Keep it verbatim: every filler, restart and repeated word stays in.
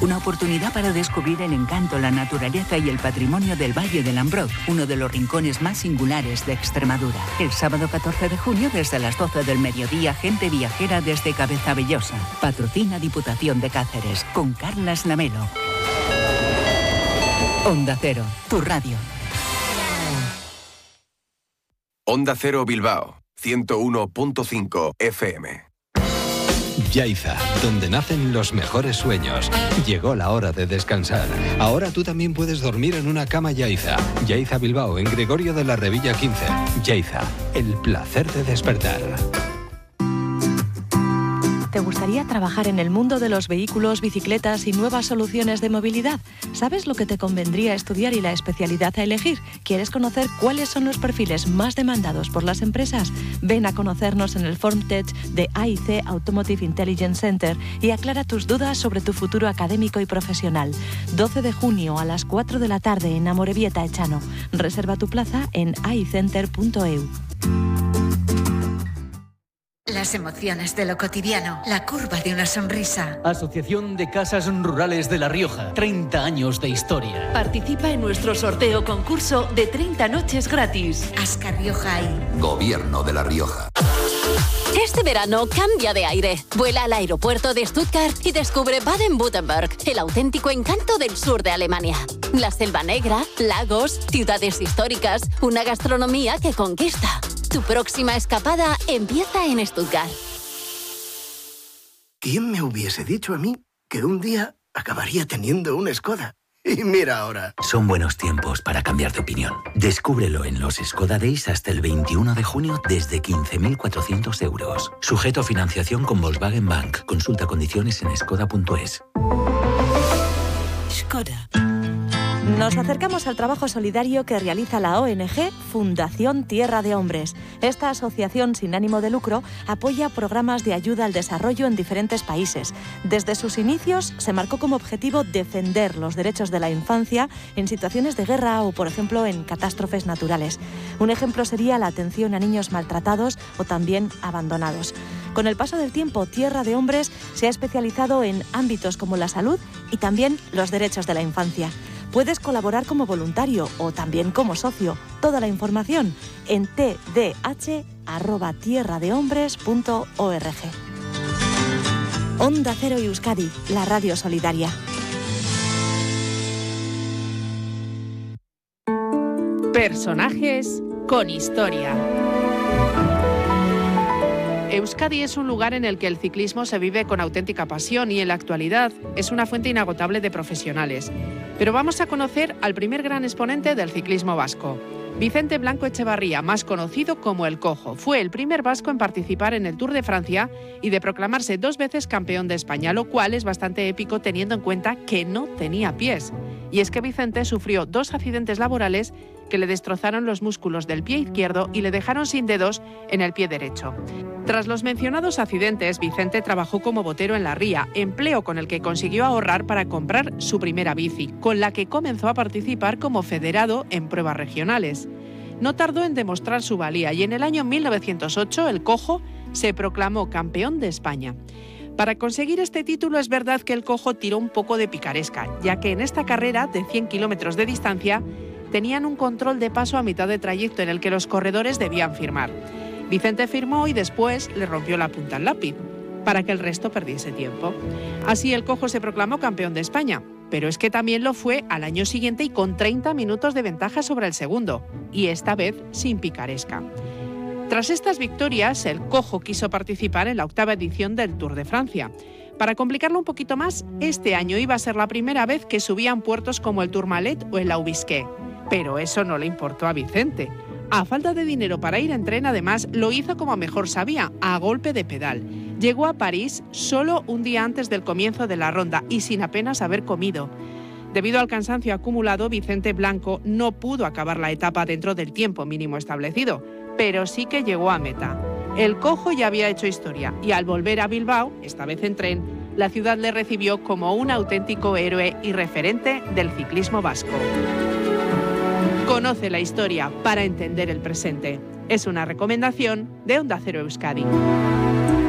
Una oportunidad para descubrir el encanto, la naturaleza y el patrimonio del Valle del Ambrós, uno de los rincones más singulares de Extremadura. El sábado catorce de junio, desde las doce del mediodía, gente viajera desde Cabezabellosa. Patrocina Diputación de Cáceres, con Carlas Lamelo. Onda Cero, tu radio. Onda Cero Bilbao, ciento uno punto cinco F M. Yaiza, donde nacen los mejores sueños. Llegó la hora de descansar. Ahora tú también puedes dormir en una cama Yaiza. Yaiza Bilbao, en Gregorio de la Revilla quince. Yaiza, el placer de despertar. ¿Te gustaría trabajar en el mundo de los vehículos, bicicletas y nuevas soluciones de movilidad? ¿Sabes lo que te convendría estudiar y la especialidad a elegir? ¿Quieres conocer cuáles son los perfiles más demandados por las empresas? Ven a conocernos en el FormTech de A I C Automotive Intelligence Center y aclara tus dudas sobre tu futuro académico y profesional. doce de junio a las cuatro de la tarde en Amorebieta Echano. Reserva tu plaza en aicenter punto e u. Las emociones de lo cotidiano, la curva de una sonrisa. Asociación de Casas Rurales de La Rioja, treinta años de historia. Participa en nuestro sorteo concurso de treinta noches gratis. Ascar Rioja y Gobierno de La Rioja. Este verano cambia de aire. Vuela al aeropuerto de Stuttgart y descubre Baden-Württemberg, el auténtico encanto del sur de Alemania. La selva negra, lagos, ciudades históricas, una gastronomía que conquista. Tu próxima escapada empieza en Stuttgart. ¿Quién me hubiese dicho a mí que un día acabaría teniendo un Skoda? Y mira ahora. Son buenos tiempos para cambiar de opinión. Descúbrelo en los Skoda Days hasta el veintiuno de junio desde quince mil cuatrocientos euros. Sujeto a financiación con Volkswagen Bank. Consulta condiciones en skoda punto es. Skoda. Nos acercamos al trabajo solidario que realiza la O N G Fundación Tierra de Hombres. Esta asociación sin ánimo de lucro apoya programas de ayuda al desarrollo en diferentes países. Desde sus inicios se marcó como objetivo defender los derechos de la infancia en situaciones de guerra o, por ejemplo, en catástrofes naturales. Un ejemplo sería la atención a niños maltratados o también abandonados. Con el paso del tiempo, Tierra de Hombres se ha especializado en ámbitos como la salud y también los derechos de la infancia. Puedes colaborar como voluntario o también como socio. Toda la información en t d h arroba tierra de hombres punto org. Onda Cero y Euskadi, la radio solidaria. Personajes con historia. Euskadi es un lugar en el que el ciclismo se vive con auténtica pasión y en la actualidad es una fuente inagotable de profesionales. Pero vamos a conocer al primer gran exponente del ciclismo vasco. Vicente Blanco Echevarría, más conocido como El Cojo, fue el primer vasco en participar en el Tour de Francia y de proclamarse dos veces campeón de España, lo cual es bastante épico teniendo en cuenta que no tenía pies. Y es que Vicente sufrió dos accidentes laborales que le destrozaron los músculos del pie izquierdo y le dejaron sin dedos en el pie derecho. Tras los mencionados accidentes, Vicente trabajó como botero en la Ría, empleo con el que consiguió ahorrar para comprar su primera bici, con la que comenzó a participar como federado en pruebas regionales. No tardó en demostrar su valía y en el año mil novecientos ocho el Cojo se proclamó campeón de España. Para conseguir este título es verdad que el Cojo tiró un poco de picaresca, ya que en esta carrera de cien kilómetros de distancia tenían un control de paso a mitad de trayecto en el que los corredores debían firmar. Vicente firmó y después le rompió la punta al lápiz, para que el resto perdiese tiempo. Así el Cojo se proclamó campeón de España, pero es que también lo fue al año siguiente y con treinta minutos de ventaja sobre el segundo, y esta vez sin picaresca. Tras estas victorias, el Cojo quiso participar en la octava edición del Tour de Francia. Para complicarlo un poquito más, este año iba a ser la primera vez que subían puertos como el Tourmalet o el Laubisqué. Pero eso no le importó a Vicente. A falta de dinero para ir en tren, además, lo hizo como mejor sabía, a golpe de pedal. Llegó a París solo un día antes del comienzo de la ronda y sin apenas haber comido. Debido al cansancio acumulado, Vicente Blanco no pudo acabar la etapa dentro del tiempo mínimo establecido, pero sí que llegó a meta. El Cojo ya había hecho historia y al volver a Bilbao, esta vez en tren, la ciudad le recibió como un auténtico héroe y referente del ciclismo vasco. Conoce la historia para entender el presente. Es una recomendación de Onda Cero Euskadi.